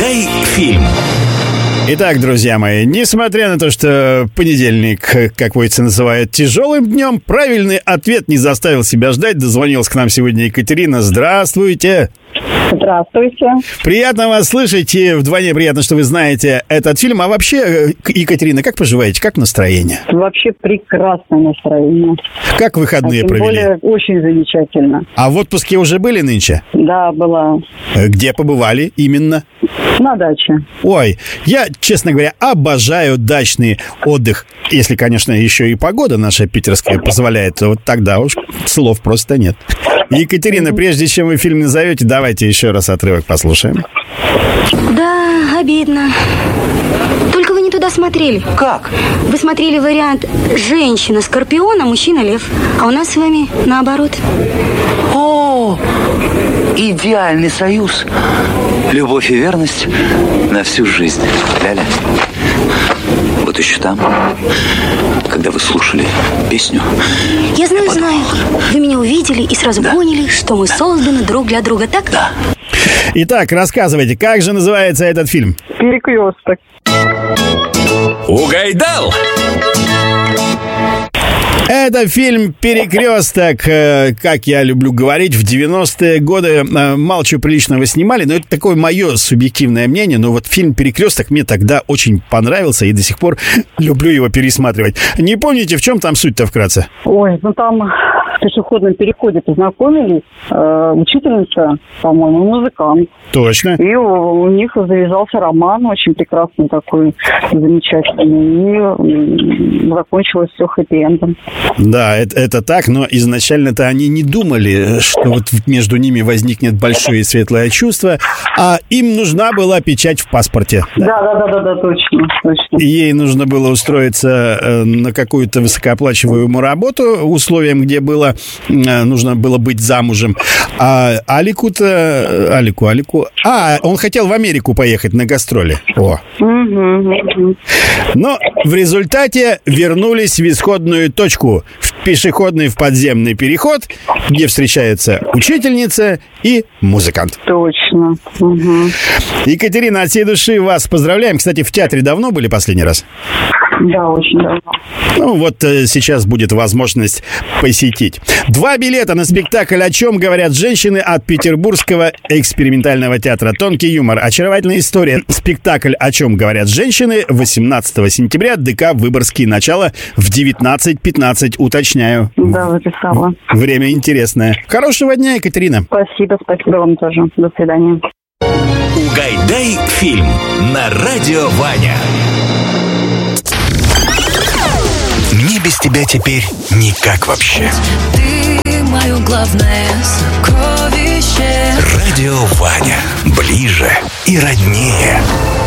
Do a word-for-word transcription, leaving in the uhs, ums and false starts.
Угадай фильм. Итак, друзья мои, несмотря на то, что понедельник, как водится, называют тяжелым днем, правильный ответ не заставил себя ждать. Дозвонилась к нам сегодня Екатерина. Здравствуйте. Здравствуйте. Приятно вас слышать, и вдвойне приятно, что вы знаете этот фильм. А вообще, Екатерина, как поживаете? Как настроение? Вообще прекрасное настроение. Как выходные а тем провели? более, очень замечательно. А в отпуске уже были нынче? Да, была. Где побывали именно? На даче. Ой, я, честно говоря, обожаю дачный отдых. Если, конечно, еще и погода наша питерская позволяет, то вот тогда уж слов просто нет. Екатерина, прежде чем вы фильм назовете, давайте еще раз отрывок послушаем. Да, обидно. Только вы не туда смотрели. Как? Вы смотрели вариант женщина-скорпион, а мужчина-лев. А у нас с вами наоборот. О, идеальный союз. Любовь и верность на всю жизнь. Ляля. Вот еще там, когда вы слушали песню. Я знаю, знаю. Вы меня увидели и сразу да. поняли, что мы созданы друг для друга, так? Да. Итак, рассказывайте, как же называется этот фильм? Перекресток. Угайдал! Это фильм «Перекресток», как я люблю говорить, в девяностые годы мало чего приличного снимали, но это такое мое субъективное мнение, но вот фильм «Перекресток» мне тогда очень понравился и до сих пор люблю его пересматривать. Не помните, в чем там суть-то вкратце? Ой, ну там в пешеходном переходе познакомились, э, учительница, по-моему, музыкант. Точно. И у, у них завязался роман очень прекрасный такой, замечательный, и закончилось все хэппи-эндом. Да, это, это так, но изначально-то они не думали, что вот между ними возникнет большое и светлое чувство, а им нужна была печать в паспорте. Да, да, да, да, да, точно, точно. Ей нужно было устроиться на какую-то высокооплачиваемую работу, условием, где было, нужно было быть замужем. А Алику-то, Алику, Алику, а, он хотел в Америку поехать на гастроли. О. Но в результате вернулись в исходную точку, в пешеходный, в подземный переход, где встречается учительница и музыкант. Точно. Угу. Екатерина, от всей души вас поздравляем. Кстати, в театре давно были последний раз? Да, очень давно. Ну, вот э, сейчас будет возможность посетить. Два билета на спектакль «О чем говорят женщины» от Петербургского экспериментального театра «Тонкий юмор». Очаровательная история. Спектакль «О чем говорят женщины» восемнадцатого сентября, ДК «Выборгский». Начало в девятнадцать пятнадцать, уточняю. Да, записала. Время интересное. Хорошего дня, Екатерина. Спасибо, спасибо вам тоже. До свидания. Угайдай фильм на радио Ваня. Мне без тебя теперь никак вообще. Ты мое главное сокровище. Радио Ваня. Ближе и роднее.